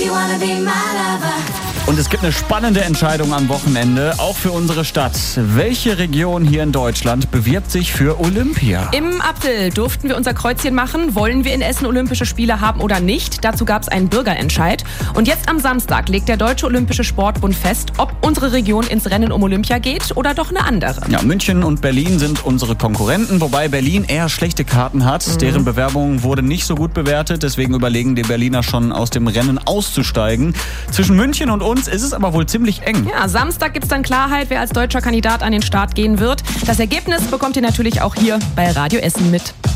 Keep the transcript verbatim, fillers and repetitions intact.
wanna be my lover? Und es gibt eine spannende Entscheidung am Wochenende, auch für unsere Stadt. Welche Region hier in Deutschland bewirbt sich für Olympia? Im April durften wir unser Kreuzchen machen. Wollen wir in Essen Olympische Spiele haben oder nicht? Dazu gab es einen Bürgerentscheid. Und jetzt am Samstag legt der Deutsche Olympische Sportbund fest, ob unsere Region ins Rennen um Olympia geht oder doch eine andere. Ja, München und Berlin sind unsere Konkurrenten, wobei Berlin eher schlechte Karten hat. Mhm. Deren Bewerbung wurde nicht so gut bewertet, deswegen überlegen die Berliner schon aus dem Rennen auszusteigen. Zwischen München und uns ist es aber wohl ziemlich eng. Ja, Samstag gibt es dann Klarheit, wer als deutscher Kandidat an den Start gehen wird. Das Ergebnis bekommt ihr natürlich auch hier bei Radio Essen mit.